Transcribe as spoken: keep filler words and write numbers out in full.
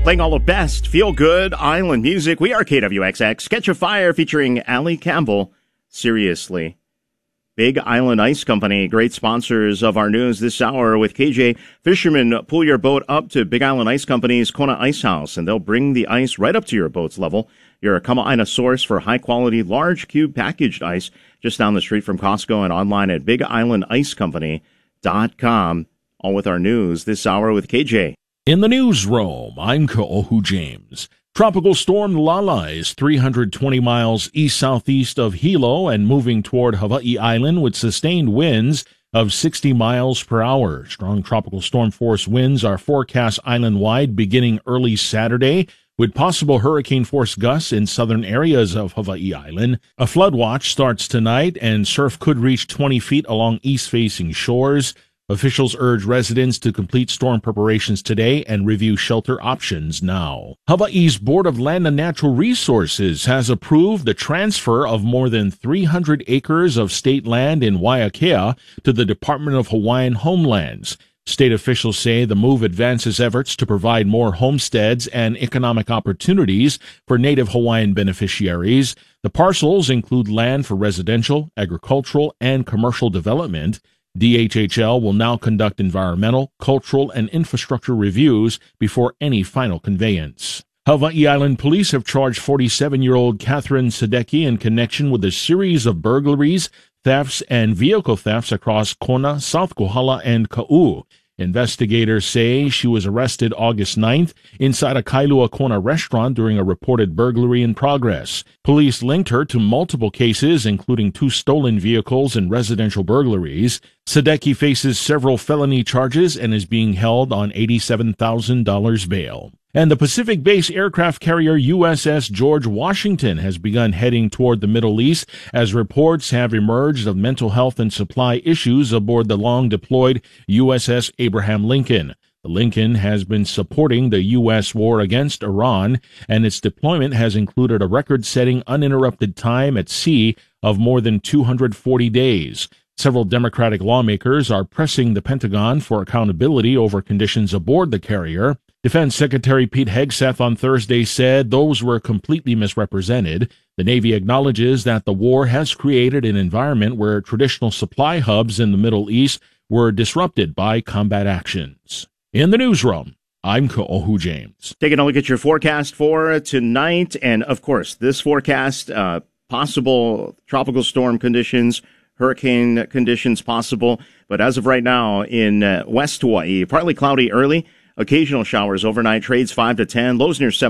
Playing all the best feel-good island music. We are K W X X. Sketch of Fire featuring Allie Campbell. Seriously. Big Island Ice Company, great sponsors of our news this hour with K J. Fishermen, pull your boat up to Big Island Ice Company's Kona Ice House, and they'll bring the ice right up to your boat's level. You're a Kama'aina source for high-quality, large cube packaged ice just down the street from Costco and online at big island ice company dot com. All with our news this hour with K J. In the newsroom, I'm Ka'ohu James. Tropical storm Lala is three hundred twenty miles east-southeast of Hilo and moving toward Hawaii Island with sustained winds of sixty miles per hour. Strong tropical storm force winds are forecast island-wide beginning early Saturday, with possible hurricane-force gusts in southern areas of Hawaii Island. A flood watch starts tonight, and surf could reach twenty feet along east-facing shores. Officials urge residents to complete storm preparations today and review shelter options now. Hawaii's Board of Land and Natural Resources has approved the transfer of more than three hundred acres of state land in Waiakea to the Department of Hawaiian Homelands. State officials say the move advances efforts to provide more homesteads and economic opportunities for Native Hawaiian beneficiaries. The parcels include land for residential, agricultural, and commercial development. D H H L will now conduct environmental, cultural, and infrastructure reviews before any final conveyance. Hawaii Island police have charged forty-seven-year-old Catherine Sadecki in connection with a series of burglaries, thefts, and vehicle thefts across Kona, South Kohala, and Ka'u. Investigators say she was arrested August ninth inside a Kailua Kona restaurant during a reported burglary in progress. Police linked her to multiple cases, including two stolen vehicles and residential burglaries. Sadecki faces several felony charges and is being held on eighty-seven thousand dollars bail. And the Pacific-based aircraft carrier U S S George Washington has begun heading toward the Middle East as reports have emerged of mental health and supply issues aboard the long-deployed U S S Abraham Lincoln. The Lincoln has been supporting the U S war against Iran, and its deployment has included a record-setting uninterrupted time at sea of more than two hundred forty days. Several Democratic lawmakers are pressing the Pentagon for accountability over conditions aboard the carrier. Defense Secretary Pete Hegseth on Thursday said those were completely misrepresented. The Navy acknowledges that the war has created an environment where traditional supply hubs in the Middle East were disrupted by combat actions. In the newsroom, I'm Ka'ohu James. Taking a look at your forecast for tonight, and of course, this forecast, uh, possible tropical storm conditions, hurricane conditions possible, but as of right now in uh, West Hawaii, partly cloudy early, occasional showers overnight, trades five to ten, lows near seven.